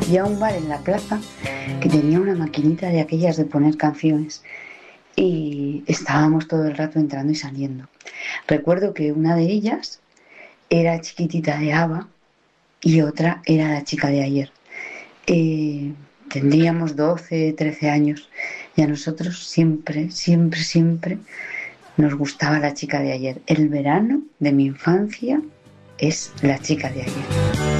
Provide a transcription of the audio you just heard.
y a un bar en la plaza que tenía una maquinita de aquellas de poner canciones y estábamos todo el rato entrando y saliendo. Recuerdo que una de ellas era Chiquitita de ABBA y otra era La chica de ayer. Tendríamos 12, 13 años y a nosotros siempre, siempre, siempre nos gustaba La chica de ayer. El verano de mi infancia es La chica de ayer.